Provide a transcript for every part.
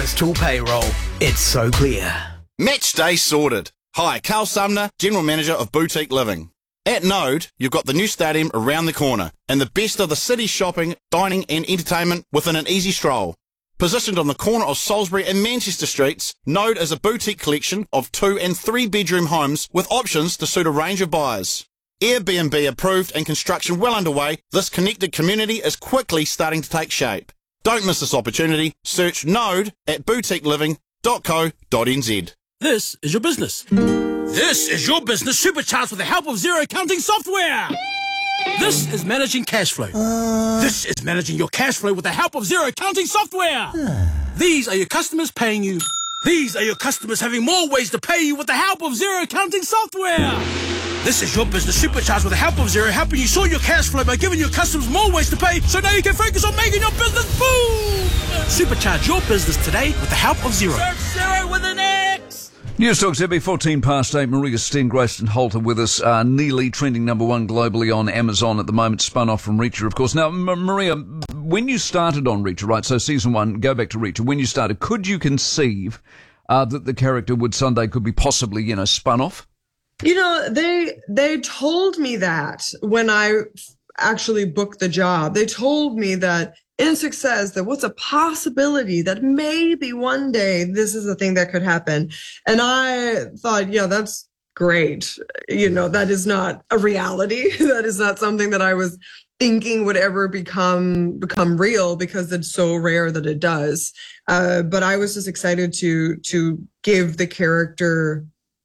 Bristol Payroll. It's so clear. Match day sorted. Hi, Carl Sumner, General Manager of Boutique Living. At Node, you've got the new stadium around the corner and the best of the city's shopping, dining and entertainment within an easy stroll. Positioned on the corner of Salisbury and Manchester Streets, Node is a boutique collection of 2 and 3 bedroom homes with options to suit a range of buyers. Airbnb approved and construction well underway, this connected community is quickly starting to take shape. Don't miss this opportunity. Search Node at boutiqueliving.co.nz. This is your business. This is your business supercharged with the help of Xero accounting software. This is managing cash flow. This is managing your cash flow with the help of Xero accounting software. These are your customers paying you. These are your customers having more ways to pay you with the help of Xero accounting software. This is your business supercharged with the help of Xero, helping you sort your cash flow by giving your customers more ways to pay, so now you can focus on making your business boom. Supercharge your business today with the help of Xero. Search Xero with an X. News Talk ZB 14:8. Maria Steen, Grayston Holt are with us. Nearly trending #1 globally on Amazon at the moment, spun off from Reacher, of course. Now, Maria, when you started on Reacher, right, so season 1, go back to Reacher, when you started, could you conceive that the character would someday could be possibly, spun off? They told me that when I actually booked the job. They told me that in success, there was a possibility that maybe one day this is a thing that could happen. And I thought, yeah, that's great. That is not a reality. That is not something that I was thinking would ever become real, because it's so rare that it does. But I was just excited to give the character,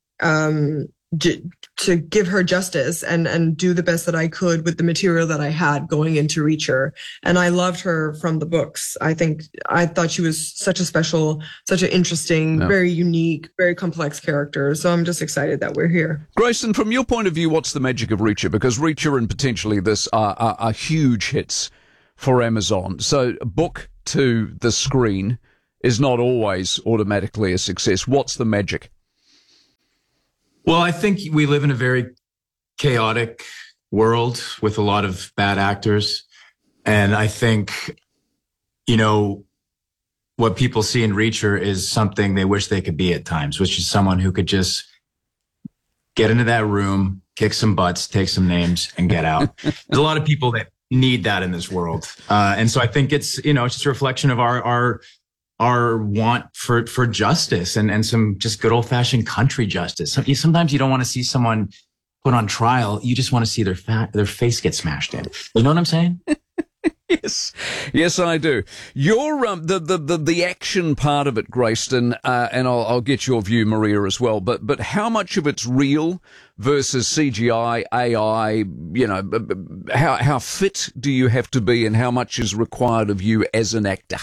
to give her justice and do the best that I could with the material that I had going into Reacher. And I loved her from the books. I thought she was such an interesting, very unique, very complex character. So I'm just excited that we're here. Grayston, from your point of view, what's the magic of Reacher? Because Reacher and potentially this are huge hits for Amazon. So book to the screen is not always automatically a success. What's the magic? Well, I think we live in a very chaotic world with a lot of bad actors. And I think, what people see in Reacher is something they wish they could be at times, which is someone who could just get into that room, kick some butts, take some names, and get out. There's a lot of people that need that in this world. And so I think it's just a reflection of our want for justice and some just good old fashioned country justice. Sometimes you don't want to see someone put on trial. You just want to see their face get smashed in. You know what I'm saying? Yes, I do. Your the action part of it, Grayston, and I'll get your view, Maria, as well. But how much of it's real versus CGI, AI? How fit do you have to be, and how much is required of you as an actor?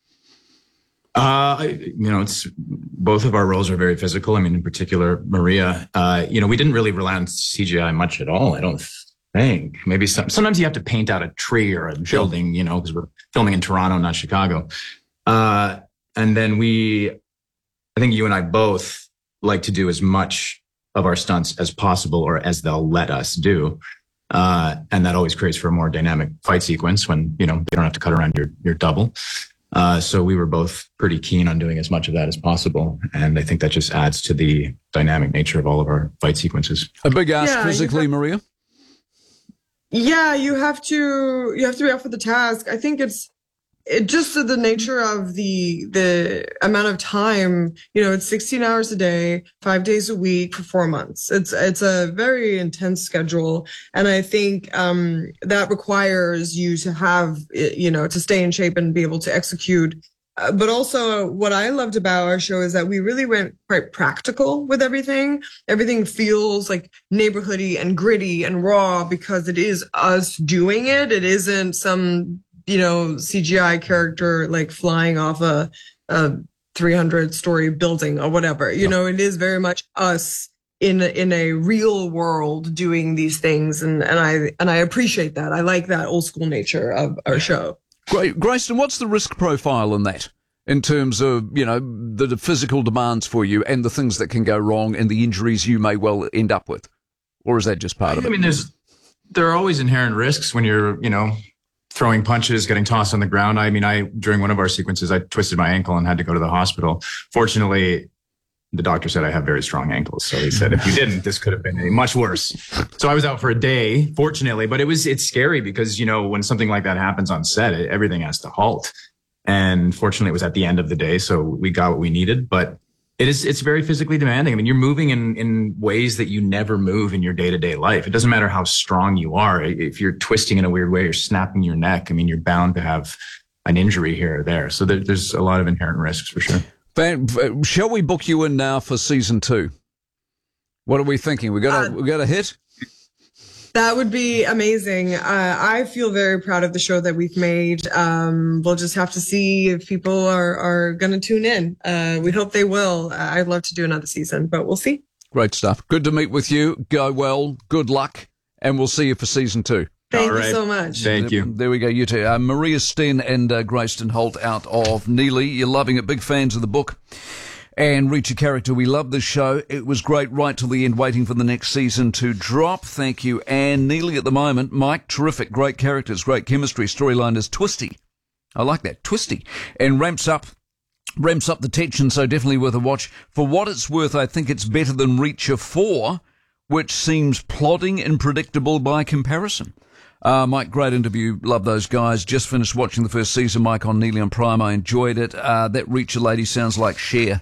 It's both of our roles are very physical. I mean, in particular, Maria, we didn't really rely on CGI much at all. I don't think. Maybe sometimes you have to paint out a tree or a building, because we're filming in Toronto, not Chicago. And then I think you and I both like to do as much of our stunts as possible, or as they'll let us do. And that always creates for a more dynamic fight sequence when, they don't have to cut around your double. So we were both pretty keen on doing as much of that as possible. And I think that just adds to the dynamic nature of all of our fight sequences. A big ask physically, Maria? Yeah, you have to be up for the task. I think it's just the nature of the amount of time, it's 16 hours a day, 5 days a week for 4 months. It's a very intense schedule. And I think, that requires you to have, to stay in shape and be able to execute. But also what I loved about our show is that we really went quite practical with everything. Everything feels like neighborhoody and gritty and raw because it is us doing it. It isn't some CGI character like flying off a 300-story building or whatever. It is very much us in a real world doing these things, and I appreciate that. I like that old school nature of our show. Great, Grayston, what's the risk profile in that, in terms of the physical demands for you and the things that can go wrong and the injuries you may well end up with, or is that just part of it? I mean, there are always inherent risks when you're throwing punches, getting tossed on the ground. I mean, during one of our sequences, I twisted my ankle and had to go to the hospital. Fortunately, the doctor said I have very strong ankles. So he said, if you didn't, this could have been much worse. So I was out for a day, fortunately, but it's scary because, when something like that happens on set, everything has to halt. And fortunately, it was at the end of the day. So we got what we needed, but it's very physically demanding. I mean, you're moving in ways that you never move in your day-to-day life. It doesn't matter how strong you are. If you're twisting in a weird way, you're snapping your neck. I mean, you're bound to have an injury here or there. So there's a lot of inherent risks for sure. Shall we book you in now for season 2? What are we thinking? We got a hit? That would be amazing. I feel very proud of the show that we've made. We'll just have to see if people are going to tune in. We hope they will. I'd love to do another season, but we'll see. Great stuff. Good to meet with you. Go well. Good luck. And we'll see you for season 2. Thank you so much. Thank you. There we go, you two. Maria Sten and Grayston Holt out of Neely. You're loving it. Big fans of the book. And Reach a Character. We love this show. It was great right till the end, waiting for the next season to drop. Thank you, Anne. Neely at the moment. Mike, terrific. Great characters, great chemistry. Storyline is twisty. I like that. Twisty. And ramps up the tension, so definitely worth a watch. For what it's worth, I think it's better than Reacher 4, which seems plodding and predictable by comparison. Mike, great interview. Love those guys. Just finished watching the first season, Mike, on Neely on Prime. I enjoyed it. That Reacher lady sounds like Cher.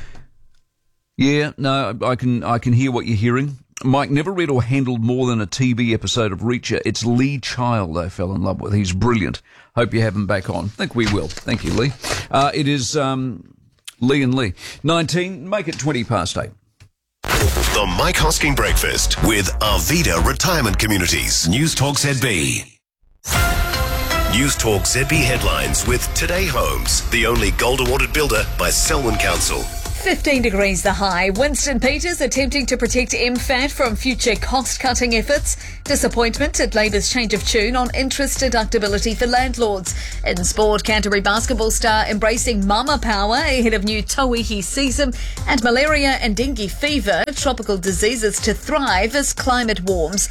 Yeah, no, I can hear what you're hearing. Mike, never read or handled more than a TV episode of Reacher. It's Lee Child I fell in love with. He's brilliant. Hope you have him back on. Think we will. Thank you, Lee. It is Lee and Lee. 19, make it 20 past 8. The Mike Hosking Breakfast with Arvida Retirement Communities. News Talk ZB. News Talk ZB headlines with Today Homes, the only gold awarded builder by Selwyn Council. 15 degrees the high. Winston Peters attempting to protect MFAT from future cost-cutting efforts. Disappointment at Labour's change of tune on interest deductibility for landlords. In sport, Canterbury basketball star embracing mama power ahead of new Tauihi season. And malaria and dengue fever, tropical diseases to thrive as climate warms.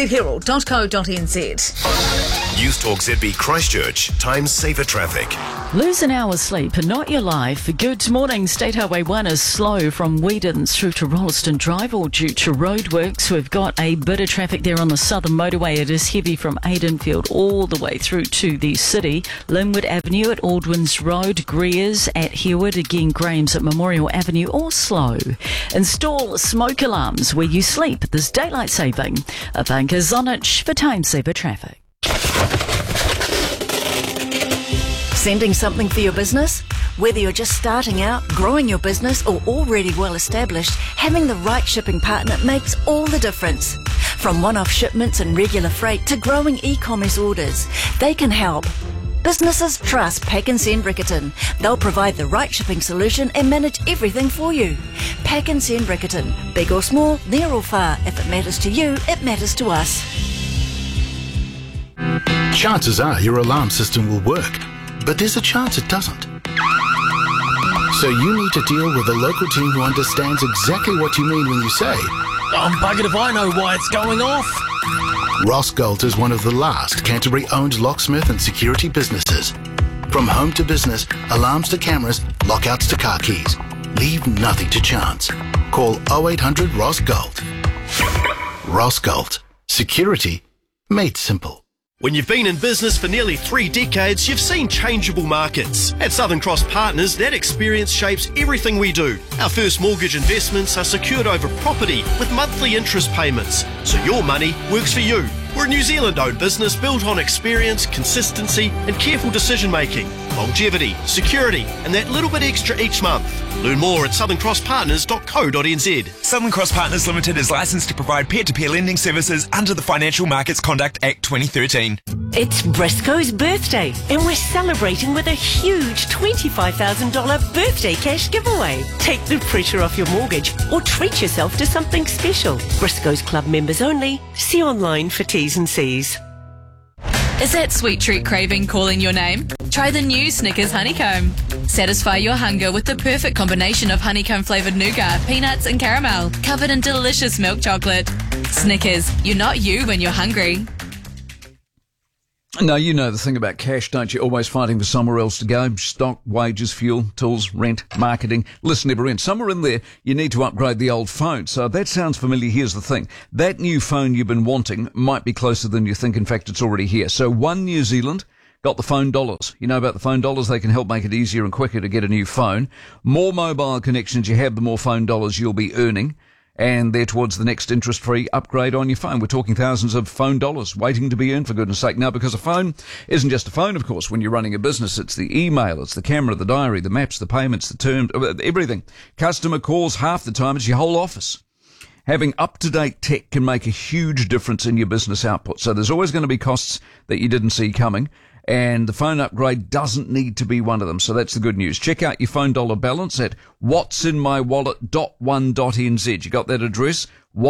nzherald.co.nz. News Talk ZB Christchurch. Time saver traffic. Lose an hour's sleep and not your life. Good morning. State Highway 1 is slow from Whedons through to Rolleston Drive, all due to roadworks. We've got a bit of traffic there on the southern motorway. It is heavy from Aidenfield all the way through to the city. Linwood Avenue at Aldwins Road, Greers at Herwood, again Graham's at Memorial Avenue, all slow. Install smoke alarms where you sleep. There's daylight saving. Ivanka Zonich for Time Saver Traffic. Sending something for your business? Whether you're just starting out, growing your business, or already well established, having the right shipping partner makes all the difference. From one-off shipments and regular freight to growing e-commerce orders, they can help. Businesses trust Pack and Send Riccarton. They'll provide the right shipping solution and manage everything for you. Pack and Send Riccarton. Big or small, near or far. If it matters to you, it matters to us. Chances are your alarm system will work, but there's a chance it doesn't. So you need to deal with a local team who understands exactly what you mean when you say, I'm buggered if I know why it's going off. Ross Galt is one of the last Canterbury-owned locksmith and security businesses. From home to business, alarms to cameras, lockouts to car keys. Leave nothing to chance. Call 0800 Ross Galt. Ross Galt. Security made simple. When you've been in business for nearly 3 decades, you've seen changeable markets. At Southern Cross Partners, that experience shapes everything we do. Our first mortgage investments are secured over property with monthly interest payments, so your money works for you. We're a New Zealand-owned business built on experience, consistency and careful decision-making, longevity, security and that little bit extra each month. Learn more at southern-cross-partners.co.nz. Southern Cross Partners Limited is licensed to provide peer-to-peer lending services under the Financial Markets Conduct Act 2013. It's Briscoe's birthday and we're celebrating with a huge $25,000 birthday cash giveaway. Take the pressure off your mortgage or treat yourself to something special. Briscoe's Club members only. See online for T's and C's. Is that sweet treat craving calling your name? Try the new Snickers Honeycomb. Satisfy your hunger with the perfect combination of honeycomb-flavoured nougat, peanuts and caramel, covered in delicious milk chocolate. Snickers, you're not you when you're hungry. No, you know the thing about cash, don't you? Always fighting for somewhere else to go. Stock, wages, fuel, tools, rent, marketing. List never ends. Somewhere in there, you need to upgrade the old phone. So if that sounds familiar, here's the thing. That new phone you've been wanting might be closer than you think. In fact, it's already here. So One New Zealand got the phone dollars. You know about the phone dollars? They can help make it easier and quicker to get a new phone. More mobile connections you have, the more phone dollars you'll be earning. And they're towards the next interest-free upgrade on your phone. We're talking thousands of phone dollars waiting to be earned, for goodness sake. Now, because a phone isn't just a phone, of course, when you're running a business. It's the email, it's the camera, the diary, the maps, the payments, the terms, everything. Customer calls, half the time it's your whole office. Having up-to-date tech can make a huge difference in your business output. So there's always going to be costs that you didn't see coming. And the phone upgrade doesn't need to be one of them. So that's the good news. Check out your phone dollar balance at whatsinmywallet.one.nz. You got that address?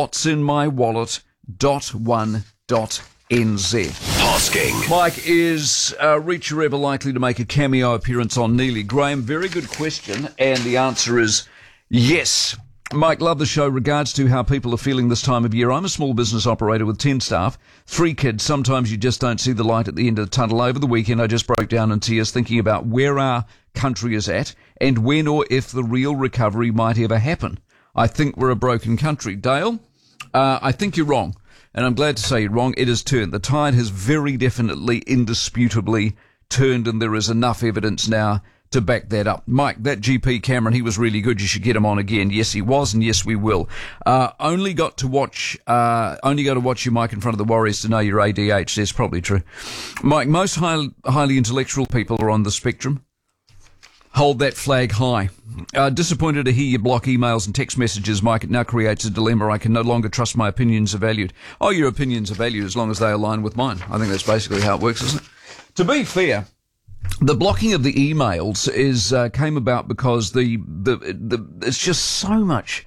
whatsinmywallet.one.nz. Hosking. Mike, is Reacher ever likely to make a cameo appearance on Neely? Graham, very good question. And the answer is yes. Mike, love the show. Regards to how people are feeling this time of year. I'm a small business operator with 10 staff, 3 kids. Sometimes you just don't see the light at the end of the tunnel. Over the weekend, I just broke down in tears thinking about where our country is at and when or if the real recovery might ever happen. I think we're a broken country. Dale, I think you're wrong. And I'm glad to say you're wrong. It has turned. The tide has very definitely, indisputably turned, and there is enough evidence now to back that up. Mike, that GP Cameron, he was really good. You should get him on again. Yes, he was, and yes, we will. Only got to watch you, Mike, in front of the Warriors to know your ADH. That's probably true. Mike, most highly intellectual people are on the spectrum. Hold that flag high. Disappointed to hear you block emails and text messages, Mike. It now creates a dilemma. I can no longer trust my opinions are valued. Oh, your opinions are valued as long as they align with mine. I think that's basically how it works, isn't it? To be fair, the blocking of the emails came about because it's just so much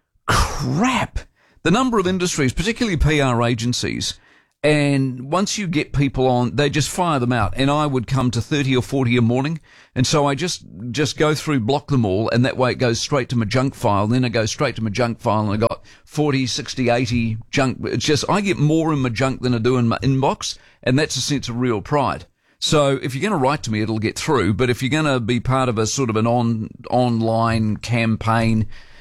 crap. The number of industries, particularly PR agencies, and once you get people on, they just fire them out. And I would come to 30 or 40 a morning, and so I just go through, block them all, and that way it goes straight to my junk file. And then I go straight to my junk file, and I got 40, 60, 80 junk. It's just I get more in my junk than I do in my inbox, and that's a sense of real pride. So if you're going to write to me, it'll get through. But if you're going to be part of a sort of an online campaign,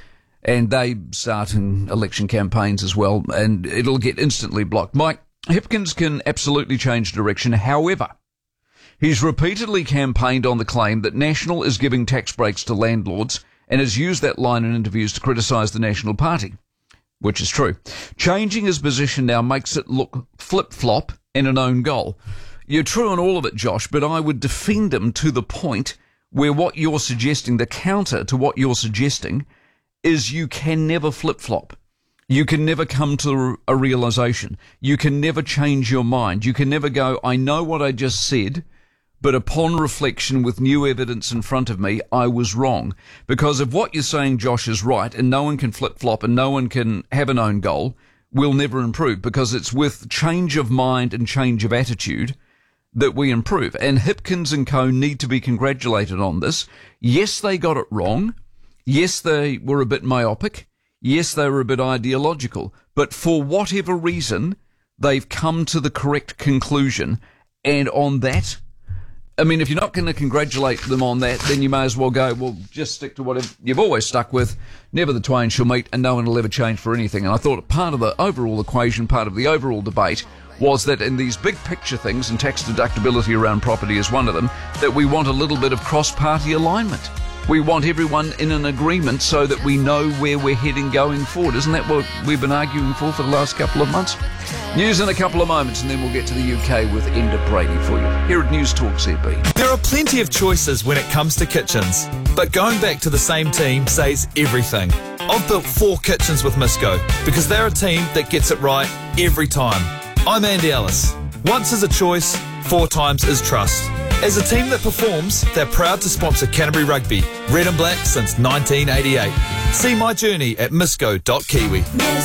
and they start in election campaigns as well, and it'll get instantly blocked. Mike, Hipkins can absolutely change direction. However, he's repeatedly campaigned on the claim that National is giving tax breaks to landlords and has used that line in interviews to criticise the National Party, which is true. Changing his position now makes it look flip-flop and an own goal. You're true on all of it, Josh, but I would defend him to the point where what you're suggesting, the counter to what you're suggesting, is you can never flip-flop. You can never come to a realisation. You can never change your mind. You can never go, I know what I just said, but upon reflection with new evidence in front of me, I was wrong. Because if what you're saying, Josh, is right, and no one can flip-flop and no one can have an own goal, we'll never improve, because it's with change of mind and change of attitude that we improve. And Hipkins and co need to be congratulated on this. Yes, they got it wrong. Yes, they were a bit myopic. Yes, they were a bit ideological. But for whatever reason, they've come to the correct conclusion. And on that, I mean, if you're not going to congratulate them on that, then you may as well go, well, just stick to whatever you've always stuck with. Never the twain shall meet, and no one will ever change for anything. And I thought part of the overall equation, part of the overall debate, was that in these big picture things, and tax deductibility around property is one of them, that we want a little bit of cross-party alignment. We want everyone in an agreement so that we know where we're heading going forward. Isn't that what we've been arguing for the last couple of months? News in a couple of moments, and then we'll get to the UK with Enda Brady for you. Here at News Talk ZB. There are plenty of choices when it comes to kitchens, but going back to the same team says everything. I've built 4 kitchens with Misco because they're a team that gets it right every time. I'm Andy Ellis. Once is a choice, 4 times is trust. As a team that performs, they're proud to sponsor Canterbury Rugby, red and black since 1988. See my journey at misco.kiwi.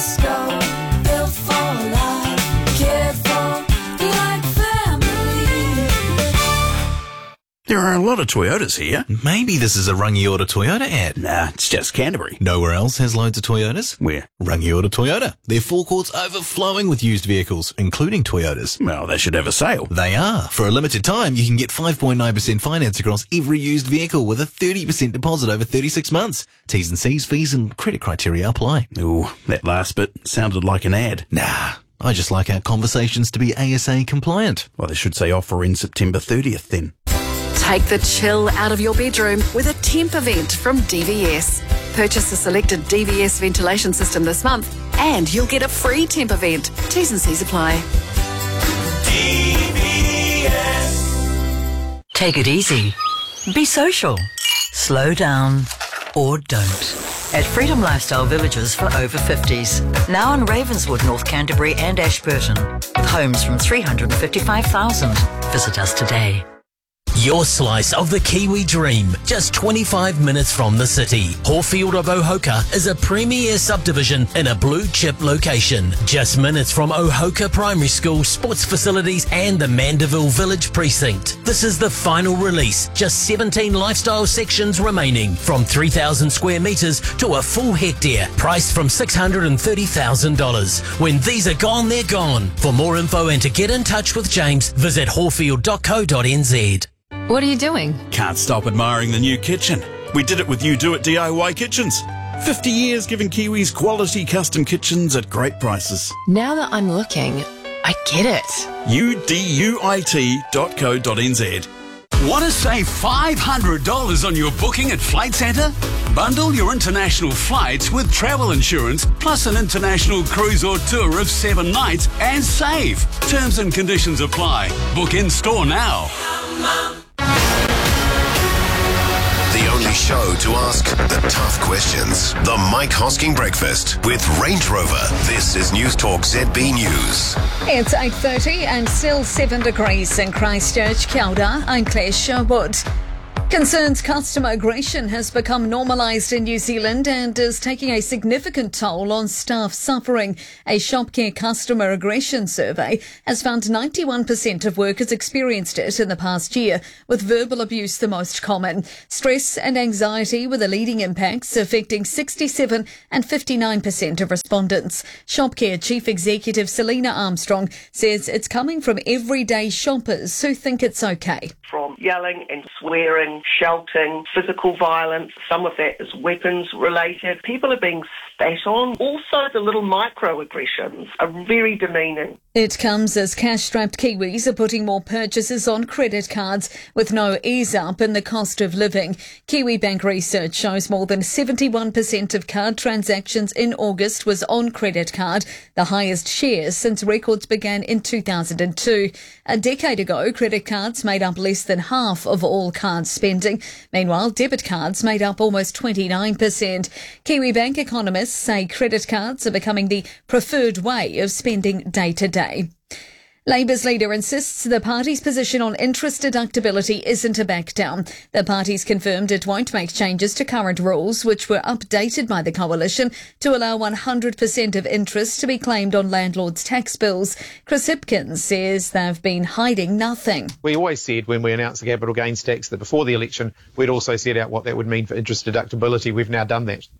Misco, built for life, cared for like family. There are a lot of Toyotas here. Maybe this is a Rangiora Toyota ad. Nah, it's just Canterbury. Nowhere else has loads of Toyotas? Where? Rangiora Toyota. Their forecourt's overflowing with used vehicles, including Toyotas. Well, they should have a sale. They are. For a limited time, you can get 5.9% finance across every used vehicle with a 30% deposit over 36 months. T's and C's, fees and credit criteria apply. Ooh, that last bit sounded like an ad. Nah, I just like our conversations to be ASA compliant. Well, they should say offer in September 30th then. Take the chill out of your bedroom with a temp event from DVS. Purchase a selected DVS ventilation system this month and you'll get a free temp event. T's and C's apply. DVS. Take it easy. Be social. Slow down or don't. At Freedom Lifestyle Villages for over 50s. Now in Ravenswood, North Canterbury and Ashburton. With homes from $355,000. Visit us today. Your slice of the Kiwi dream, just 25 minutes from the city. Horfield of Ohoka is a premier subdivision in a blue chip location. Just minutes from Ohoka Primary School, sports facilities and the Mandeville Village Precinct. This is the final release, just 17 lifestyle sections remaining, from 3,000 square metres to a full hectare, priced from $630,000. When these are gone, they're gone. For more info and to get in touch with James, visit horfield.co.nz. What are you doing? Can't stop admiring the new kitchen. We did it with You Do It DIY Kitchens. 50 years giving Kiwis quality custom kitchens at great prices. Now that I'm looking, I get it. uduit.co.nz. Want to save $500 on your booking at Flight Centre? Bundle your international flights with travel insurance plus an international cruise or tour of 7 nights and save. Terms and conditions apply. Book in store now. The only show to ask the tough questions. The Mike Hosking Breakfast with Range Rover. This is News Talk ZB News. It's 8:30 and still 7 degrees in Christchurch. Kia ora, I'm Claire Sherwood. Concerns customer aggression has become normalised in New Zealand and is taking a significant toll on staff suffering. A ShopCare customer aggression survey has found 91% of workers experienced it in the past year, with verbal abuse the most common. Stress and anxiety were the leading impacts, affecting 67 and 59% of respondents. ShopCare Chief Executive Selena Armstrong says it's coming from everyday shoppers who think it's okay. From yelling and swearing, shouting, physical violence, some of that is weapons related. People are being spat on. Also, the little microaggressions are very demeaning. It comes as cash-strapped Kiwis are putting more purchases on credit cards with no ease up in the cost of living. Kiwi Bank research shows more than 71% of card transactions in August was on credit card, the highest share since records began in 2002. A decade ago, credit cards made up less than half of all card spending. Meanwhile, debit cards made up almost 29%. Kiwi Bank economists say credit cards are becoming the preferred way of spending day to day. Labour's leader insists the party's position on interest deductibility isn't a back down. The party's confirmed it won't make changes to current rules, which were updated by the coalition to allow 100% of interest to be claimed on landlords' tax bills. Chris Hipkins says they've been hiding nothing. We always said when we announced the capital gains tax that before the election we'd also set out what that would mean for interest deductibility. We've now done that.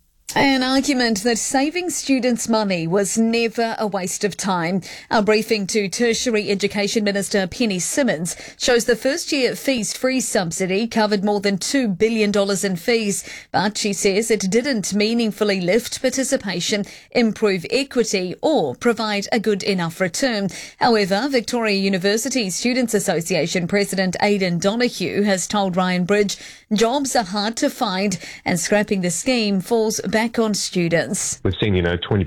An argument that saving students' money was never a waste of time. Our briefing to Tertiary Education Minister Penny Simmons shows the first-year fees-free subsidy covered more than $2 billion in fees, but she says it didn't meaningfully lift participation, improve equity or provide a good enough return. However, Victoria University Students Association President Aidan Donoghue has told Ryan Bridge jobs are hard to find and scrapping the scheme falls back on students. We've seen, 20%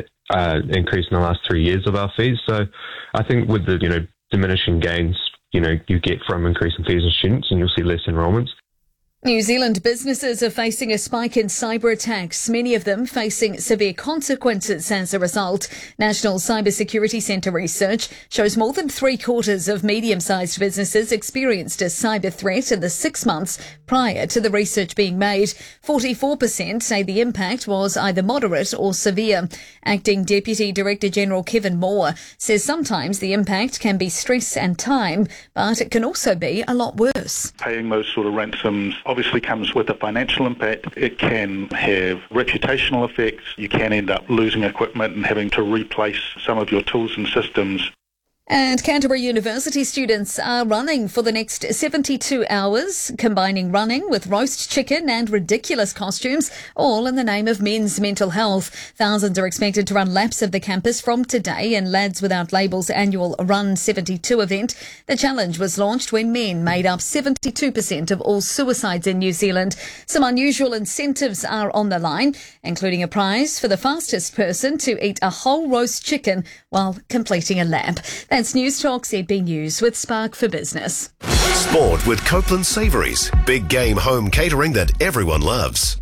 increase in the last 3 years of our fees. So I think with the, diminishing gains, you get from increasing fees on students, and you'll see less enrolments. New Zealand businesses are facing a spike in cyber attacks, many of them facing severe consequences as a result. National Cybersecurity Centre research shows more than 3/4 of medium-sized businesses experienced a cyber threat in the 6 months prior to the research being made. 44% say the impact was either moderate or severe. Acting Deputy Director General Kevin Moore says sometimes the impact can be stress and time, but it can also be a lot worse. Paying those sort of ransoms obviously comes with a financial impact. It can have reputational effects. You can end up losing equipment and having to replace some of your tools and systems. And Canterbury University students are running for the next 72 hours, combining running with roast chicken and ridiculous costumes, all in the name of men's mental health. Thousands are expected to run laps of the campus from today in Lads Without Labels' annual Run 72 event. The challenge was launched when men made up 72% of all suicides in New Zealand. Some unusual incentives are on the line, including a prize for the fastest person to eat a whole roast chicken while completing a lap. That's News Talk ZB News with Spark for Business. Sport with Copeland Savouries. Big game home catering that everyone loves.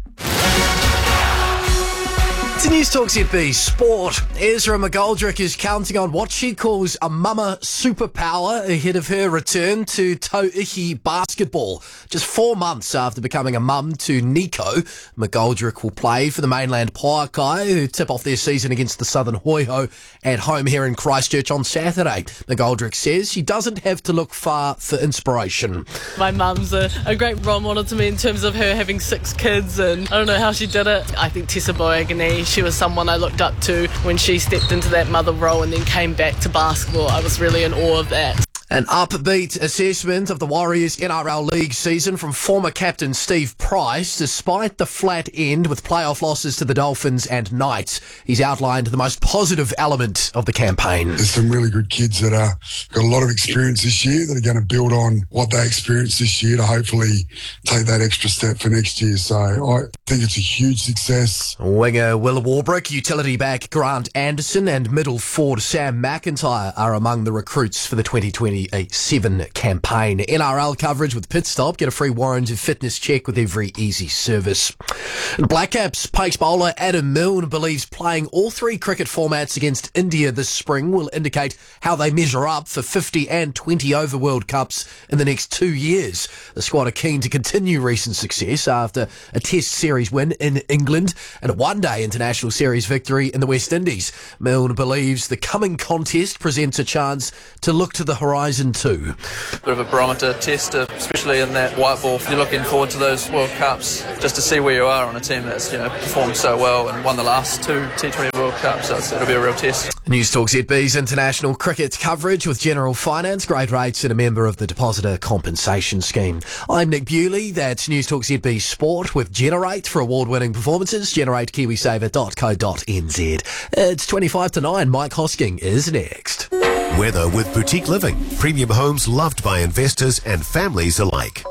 To News Talk ZB Sport, Ezra McGoldrick is counting on what she calls a mama superpower ahead of her return to Tauihi basketball. Just 4 months after becoming a mum to Nico, McGoldrick will play for the mainland Poakai, who tip off their season against the Southern Hoiho at home here in Christchurch on Saturday. McGoldrick says she doesn't have to look far for inspiration. My mum's a great role model to me in terms of her having 6 kids, and I don't know how she did it. I think Tessa Boagani, she was someone I looked up to when she stepped into that mother role and then came back to basketball. I was really in awe of that. An upbeat assessment of the Warriors NRL League season from former captain Steve Price, despite the flat end with playoff losses to the Dolphins and Knights. He's outlined the most positive element of the campaign. There's some really good kids that are got a lot of experience this year that are going to build on what they experienced this year to hopefully take that extra step for next year. So I think it's a huge success. Winger Will Warbrick, utility back Grant Anderson and middle forward Sam McIntyre are among the recruits for the 2027 campaign. NRL coverage with Pit Stop. Get a free warrant of fitness check with every easy service. And Black Caps pace bowler Adam Milne believes playing all 3 cricket formats against India this spring will indicate how they measure up for 50 and 20 over World Cups in the next 2 years. The squad are keen to continue recent success after a Test series win in England and a one-day international series victory in the West Indies. Milne believes the coming contest presents a chance to look to the horizon too. Bit of a barometer test, especially in that white ball. You're looking forward to those World Cups just to see where you are on a team that's performed so well and won the last 2 T20 World Cups, so it'll be a real test. News Talk ZB's international cricket coverage with General Finance, great rates and a member of the Depositor Compensation Scheme. I'm Nick Bewley, that's News Talk ZB Sport with Generate for award-winning performances. Generate KiwiSaver.co.nz. It's 25 to 9. Mike Hosking is next. Weather with Boutique Living. Premium homes loved by investors and families alike.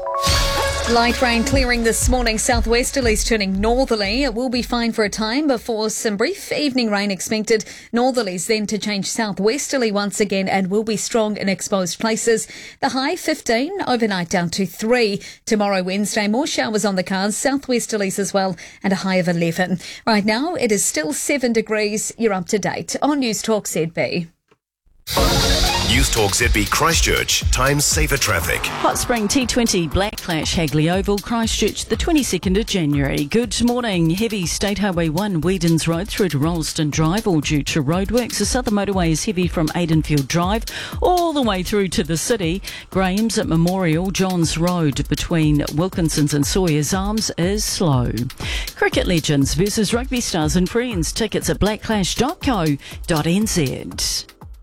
Light rain clearing this morning, southwesterlies turning northerly. It will be fine for a time before some brief evening rain expected. Northerlies then to change southwesterly once again and will be strong in exposed places. The high 15, overnight down to 3. Tomorrow, Wednesday, more showers on the cards, southwesterlies as well, and a high of 11. Right now, it is still 7 degrees. You're up to date on News Talk ZB. News Talk ZB Christchurch. Time saver traffic. Hot Spring T20 Black Clash Hagley Oval, Christchurch, the 22nd of January. Good morning. Heavy State Highway 1 Whedons Road through to Rollston Drive, all due to roadworks. The Southern Motorway is heavy from Aidenfield Drive all the way through to the city. Graham's at Memorial, Johns Road between Wilkinson's and Sawyer's Arms is slow. Cricket Legends versus Rugby Stars and Friends. Tickets at blackclash.co.nz.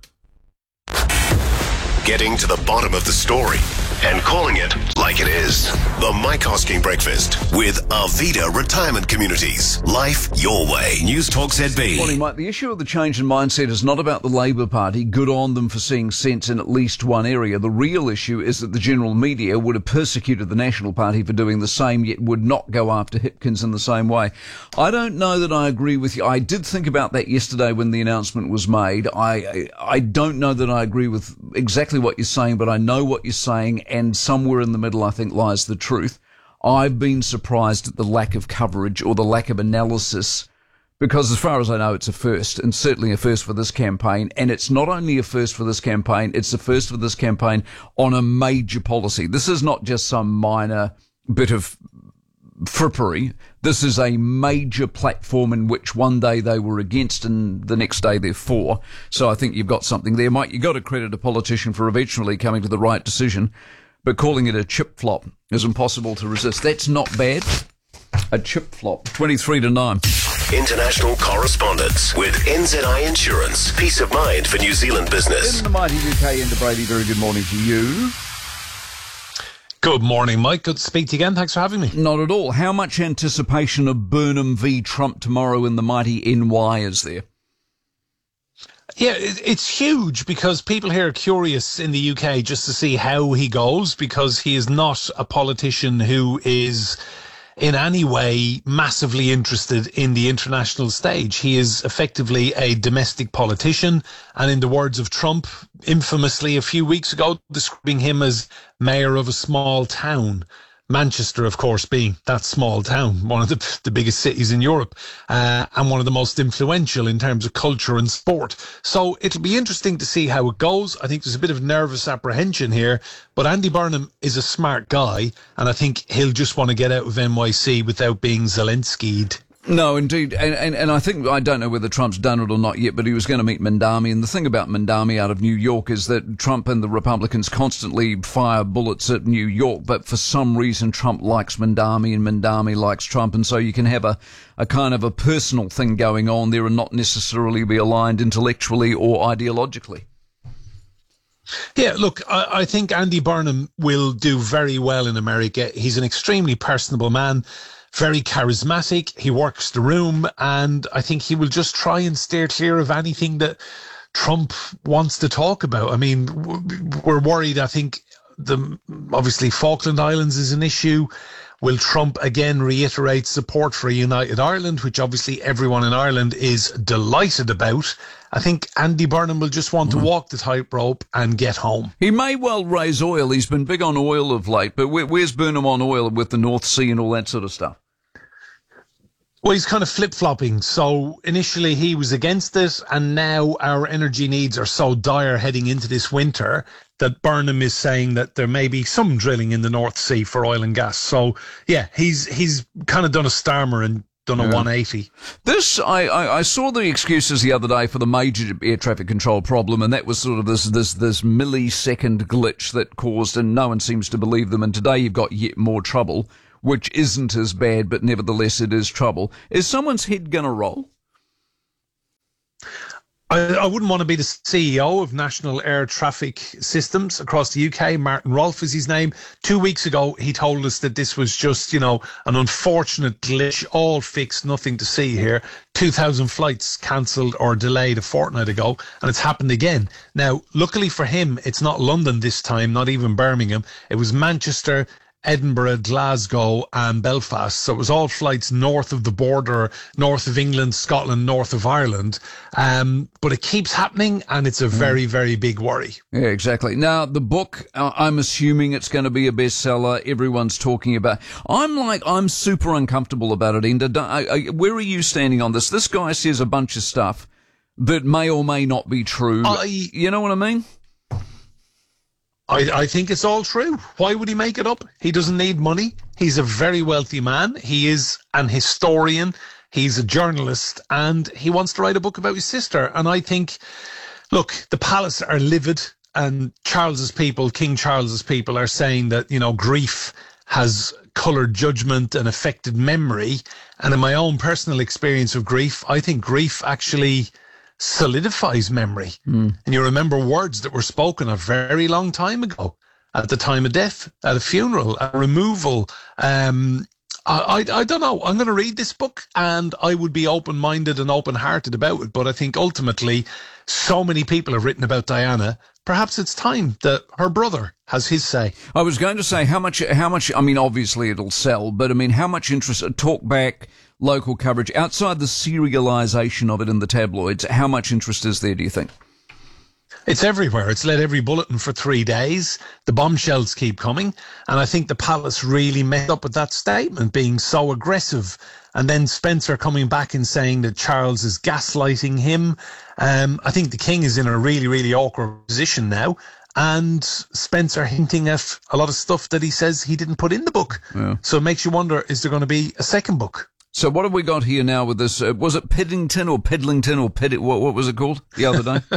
Getting to the bottom of the story and calling it like it is. The Mike Hosking Breakfast with Arvida Retirement Communities. Life your way. News Talk ZB. Morning, Mike. The issue of the change in mindset is not about the Labour Party. Good on them for seeing sense in at least one area. The real issue is that the general media would have persecuted the National Party for doing the same, yet would not go after Hipkins in the same way. I don't know that I agree with you. I did think about that yesterday when the announcement was made. I don't know that I agree with exactly what you're saying, but I know what you're saying, and somewhere in the middle I think lies the truth. I've been surprised at the lack of coverage or the lack of analysis, because as far as I know, it's a first, and certainly a first for this campaign. And it's not only a first for this campaign, it's the first for this campaign on a major policy. This is not just some minor bit of frippery. This is a major platform in which one day they were against and the next day they're for. So I think you've got something there. Mike, you've got to credit a politician for eventually coming to the right decision, but calling it a chip flop is impossible to resist. That's not bad. A chip flop. 23-9. International correspondence with NZI Insurance. Peace of mind for New Zealand business. In the mighty UK, Enda Brady, very good morning to you. Good morning, Mike. Good to speak to you again. Thanks for having me. Not at all. How much anticipation of Burnham v Trump tomorrow in the mighty NY is there? Yeah, it's huge because people here are curious in the UK just to see how he goes, because he is not a politician who is in any way massively interested in the international stage. He is effectively a domestic politician, and in the words of Trump, infamously a few weeks ago, describing him as mayor of a small town. Manchester, of course, being that small town, one of the biggest cities in Europe, and one of the most influential in terms of culture and sport. So it'll be interesting to see how it goes. I think there's a bit of nervous apprehension here, but Andy Burnham is a smart guy, and I think he'll just want to get out of NYC without being Zelensky'd. No, indeed. And I think, I don't know whether Trump's done it or not yet, but he was going to meet Mandami. And the thing about Mandami out of New York is that Trump and the Republicans constantly fire bullets at New York. But for some reason, Trump likes Mandami and Mandami likes Trump. And so you can have a kind of a personal thing going on there and not necessarily be aligned intellectually or ideologically. Yeah, look, I think Andy Burnham will do very well in America. He's an extremely personable man. Very charismatic. He works the room, and I think he will just try and steer clear of anything that Trump wants to talk about. I mean, we're worried. I think obviously Falkland Islands is an issue. Will Trump again reiterate support for a united Ireland, which obviously everyone in Ireland is delighted about? I think Andy Burnham will just want to walk the tightrope and get home. He may well raise oil. He's been big on oil of late, but where's Burnham on oil with the North Sea and all that sort of stuff? Well, he's kind of flip-flopping. So initially he was against it, and now our energy needs are so dire heading into this winter that Burnham is saying that there may be some drilling in the North Sea for oil and gas. So, yeah, he's kind of done a Starmer and done a 180. This, I saw the excuses the other day for the major air traffic control problem, and that was sort of this millisecond glitch that caused, and no one seems to believe them, and today you've got yet more trouble, which isn't as bad, but nevertheless it is trouble. Is someone's head going to roll? I wouldn't want to be the CEO of National Air Traffic Systems across the UK. Martin Rolfe is his name. 2 weeks ago, he told us that this was just, an unfortunate glitch, all fixed, nothing to see here. 2,000 flights cancelled or delayed a fortnight ago, and it's happened again. Now, luckily for him, it's not London this time, not even Birmingham. It was Manchester, Edinburgh, Glasgow and Belfast. So it was all flights north of the border, north of England, Scotland, north of Ireland. But it keeps happening, and it's a very, very big worry. Yeah, exactly. Now, the book, I'm assuming it's going to be a bestseller. Everyone's talking about. I'm super uncomfortable about it, Enda. Where are you standing on this? This guy says a bunch of stuff that may or may not be true. You know what I mean? I think it's all true. Why would he make it up? He doesn't need money. He's a very wealthy man. He is an historian. He's a journalist, and he wants to write a book about his sister. And I think, look, the palace are livid, and King Charles's people are saying that, grief has coloured judgment and affected memory. And in my own personal experience of grief, I think grief actually solidifies memory. And you remember words that were spoken a very long time ago, at the time of death, at a funeral, a removal. I don't know. I'm going to read this book, and I would be open-minded and open-hearted about it. But I think ultimately, so many people have written about Diana. Perhaps it's time that her brother has his say. I was going to say how much, I mean, obviously it'll sell, but I mean, how much interest, talkback, local coverage, outside the serialisation of it in the tabloids, how much interest is there, do you think? It's everywhere. It's led every bulletin for 3 days. The bombshells keep coming. And I think the palace really messed up with that statement, being so aggressive. And then Spencer coming back and saying that Charles is gaslighting him. I think the king is in a really, really awkward position now. And Spencer hinting at a lot of stuff that he says he didn't put in the book. Yeah. So it makes you wonder, is there going to be a second book? So what have we got here now with this? Was it Piddington or Piddlington or what was it called the other day?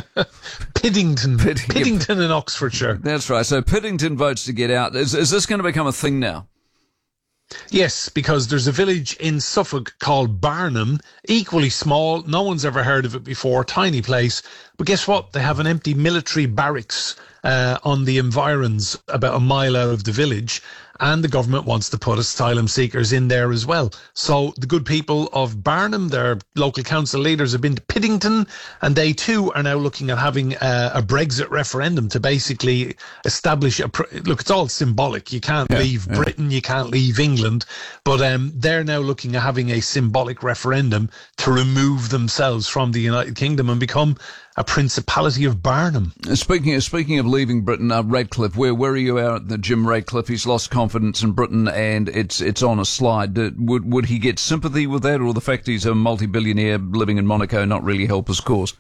Piddington in Oxfordshire. That's right. So Piddington votes to get out. Is this going to become a thing now? Yes, because there's a village in Suffolk called Barnham, equally small. No one's ever heard of it before. Tiny place. But guess what? They have an empty military barracks on the environs about a mile out of the village. And the government wants to put asylum seekers in there as well. So the good people of Barnham, their local council leaders, have been to Piddington, and they too are now looking at having a Brexit referendum to basically establish look, it's all symbolic. You can't leave Britain, you can't leave England, but they're now looking at having a symbolic referendum to remove themselves from the United Kingdom and become a Principality of Barnham. Speaking of leaving Britain, Radcliffe, where are you at the Jim Radcliffe? He's lost confidence in Britain and it's on a slide. Would he get sympathy with that, or the fact he's a multi-billionaire living in Monaco not really help his cause?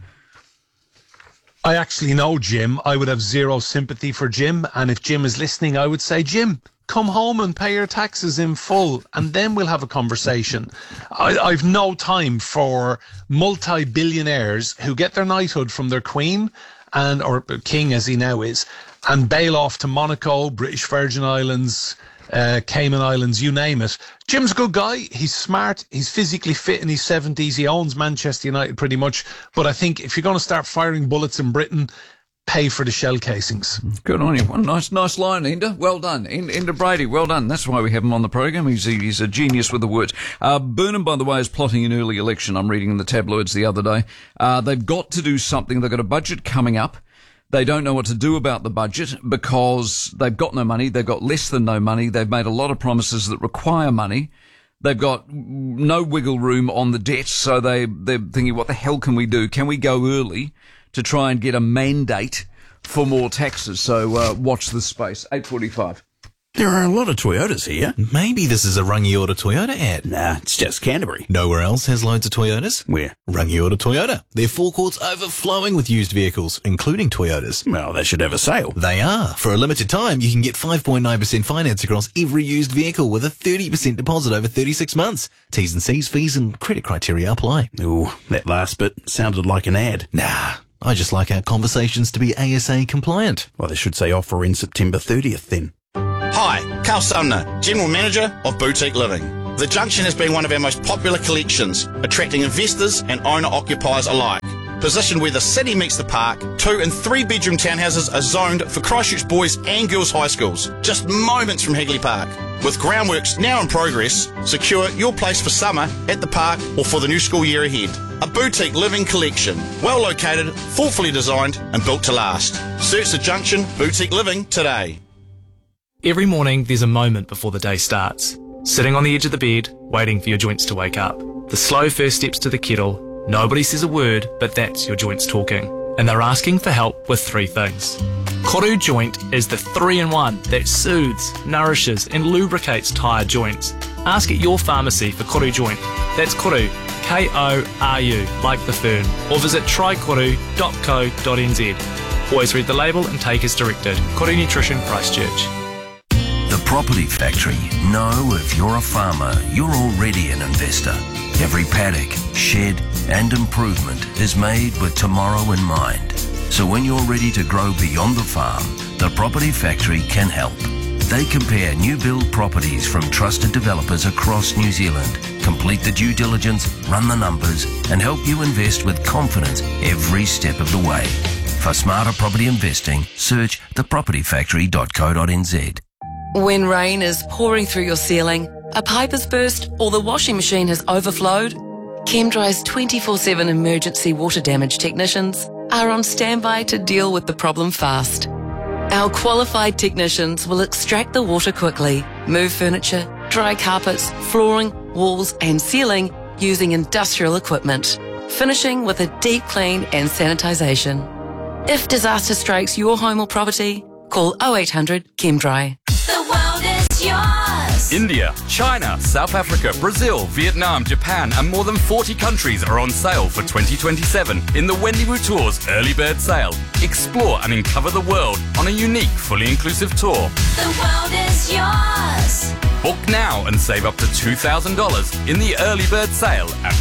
I actually know Jim. I would have zero sympathy for Jim, and if Jim is listening, I would say, Jim, come home and pay your taxes in full, and then we'll have a conversation. I've no time for multi-billionaires who get their knighthood from their queen, or king as he now is, and bail off to Monaco, British Virgin Islands, Cayman Islands, you name it. Jim's a good guy. He's smart. He's physically fit in his 70s. He owns Manchester United pretty much. But I think if you're going to start firing bullets in Britain, pay for the shell casings. Good on you. One nice line, Enda. Well done. Enda Brady, well done. That's why we have him on the program. He's a genius with the words. Burnham, by the way, is plotting an early election. I'm reading in the tabloids the other day. They've got to do something. They've got a budget coming up. They don't know what to do about the budget because they've got no money. They've got less than no money. They've made a lot of promises that require money. They've got no wiggle room on the debt, so they're thinking, what the hell can we do? Can we go early to try and get a mandate for more taxes? So watch this space. 8:45. There are a lot of Toyotas here. Maybe this is a Rangiora Toyota ad. Nah, it's just Canterbury. Nowhere else has loads of Toyotas? Where? Rangiora Toyota. Their forecourt's overflowing with used vehicles, including Toyotas. Well, they should have a sale. They are. For a limited time, you can get 5.9% finance across every used vehicle with a 30% deposit over 36 months. T's and C's, fees and credit criteria apply. Ooh, that last bit sounded like an ad. Nah, I just like our conversations to be ASA compliant. Well, they should say offer in September 30th then. Hi, Carl Sumner, General Manager of Boutique Living. The Junction has been one of our most popular collections, attracting investors and owner-occupiers alike. Positioned where the city meets the park, 2 and 3 bedroom townhouses are zoned for Christchurch boys and girls high schools, just moments from Hagley Park. With groundworks now in progress, secure your place for summer at the park or for the new school year ahead. A boutique living collection, well located, thoughtfully designed and built to last. Search The Junction Boutique Living today. Every morning there's a moment before the day starts. Sitting on the edge of the bed, waiting for your joints to wake up. The slow first steps to the kettle. Nobody says a word, but that's your joints talking. And they're asking for help with 3 things. Koru Joint is the 3-in-1 that soothes, nourishes and lubricates tired joints. Ask at your pharmacy for Koru Joint. That's Koru, K-O-R-U, like the fern. Or visit trykoru.co.nz. Always read the label and take as directed. Koru Nutrition, Christchurch. The Property Factory know if you're a farmer, you're already an investor. Every paddock, shed and improvement is made with tomorrow in mind. So when you're ready to grow beyond the farm, the Property Factory can help. They compare new build properties from trusted developers across New Zealand, complete the due diligence, run the numbers and help you invest with confidence every step of the way. For smarter property investing, search thepropertyfactory.co.nz. When rain is pouring through your ceiling, a pipe has burst or the washing machine has overflowed, ChemDry's 24/7 emergency water damage technicians are on standby to deal with the problem fast. Our qualified technicians will extract the water quickly, move furniture, dry carpets, flooring, walls and ceiling using industrial equipment, finishing with a deep clean and sanitisation. If disaster strikes your home or property, call 0800 ChemDry. The world is yours. India, China, South Africa, Brazil, Vietnam, Japan, and more than 40 countries are on sale for 2027 in the Wendiwoo Tours Early Bird Sale. Explore and uncover the world on a unique, fully inclusive tour. The world is yours. Book now and save up to $2,000 in the Early Bird Sale at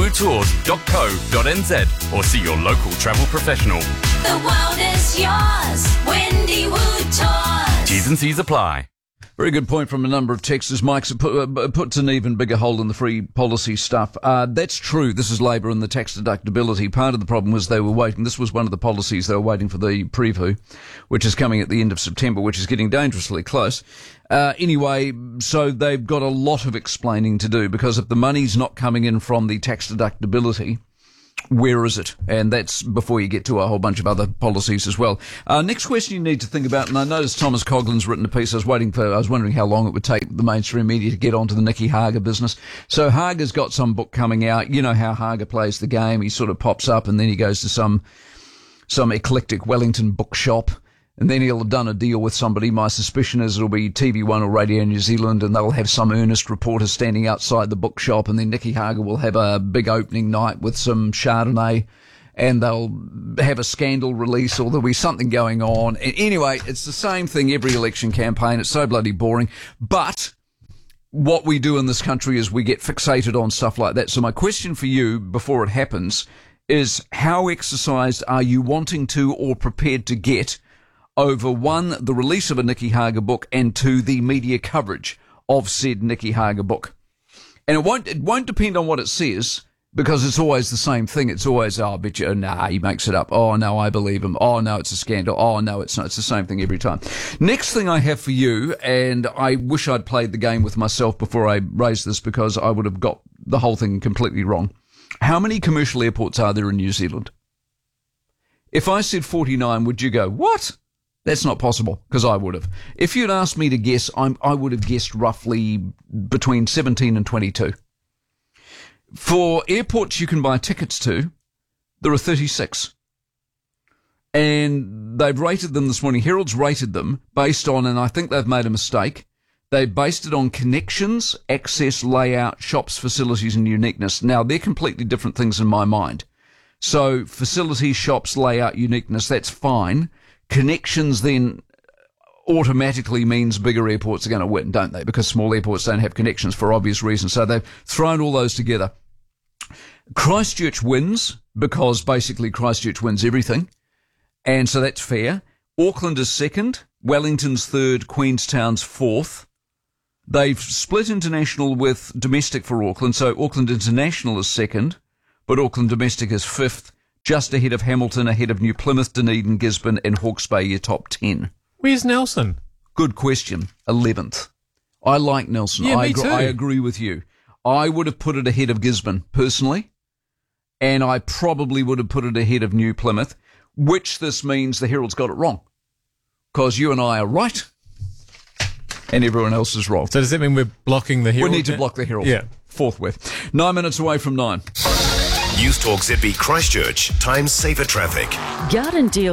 wendiwootours.co.nz or see your local travel professional. The world is yours. Wendiwoo Tours. T's and C's apply. Very good point from a number of texters. Mike's puts an even bigger hole in the free policy stuff. That's true. This is Labor and the tax deductibility. Part of the problem was they were waiting. This was one of the policies they were waiting for the preview, which is coming at the end of September, which is getting dangerously close. Anyway, so they've got a lot of explaining to do because if the money's not coming in from the tax deductibility, where is it? And that's before you get to a whole bunch of other policies as well. Next question you need to think about, and I noticed Thomas Coughlin's written a piece. I was wondering how long it would take the mainstream media to get onto the Nicky Hager business. So Hager's got some book coming out. You know how Hager plays the game. He sort of pops up and then he goes to some eclectic Wellington bookshop. And then he'll have done a deal with somebody. My suspicion is it'll be TV1 or Radio New Zealand, and they'll have some earnest reporter standing outside the bookshop, and then Nicky Hager will have a big opening night with some Chardonnay, and they'll have a scandal release, or there'll be something going on. Anyway, it's the same thing every election campaign. It's so bloody boring. But what we do in this country is we get fixated on stuff like that. So my question for you, before it happens, is how exercised are you wanting to or prepared to get over, one, the release of a Nicky Hager book, and two, the media coverage of said Nicky Hager book? And it won't depend on what it says, because it's always the same thing. It's always, oh, I bet you, nah, he makes it up. Oh, no, I believe him. Oh, no, it's a scandal. Oh, no, it's not. It's the same thing every time. Next thing I have for you, and I wish I'd played the game with myself before I raised this, because I would have got the whole thing completely wrong. How many commercial airports are there in New Zealand? If I said 49, would you go, what? That's not possible, because I would have. If you'd asked me to guess, I would have guessed roughly between 17 and 22. For airports you can buy tickets to, there are 36. And they've rated them this morning. Herald's rated them based on, and I think they've made a mistake, they based it on connections, access, layout, shops, facilities, and uniqueness. Now, they're completely different things in my mind. So, facilities, shops, layout, uniqueness, that's fine. Connections then automatically means bigger airports are going to win, don't they? Because small airports don't have connections for obvious reasons. So they've thrown all those together. Christchurch wins because basically Christchurch wins everything. And so that's fair. Auckland is second. Wellington's third. Queenstown's fourth. They've split international with domestic for Auckland. So Auckland International is second, but Auckland Domestic is fifth. Just ahead of Hamilton, ahead of New Plymouth, Dunedin, Gisborne, and Hawke's Bay, your top 10. Where's Nelson? Good question. 11th. I like Nelson. Yeah, me too. I agree with you. I would have put it ahead of Gisborne, personally, and I probably would have put it ahead of New Plymouth, which this means the Herald's got it wrong, because you and I are right, and everyone else is wrong. So does that mean we're blocking the Herald? We need to block the Herald. Yeah. Forthwith. 9 minutes away from 9. News Talk ZB Christchurch. Time saver traffic. Garden deal.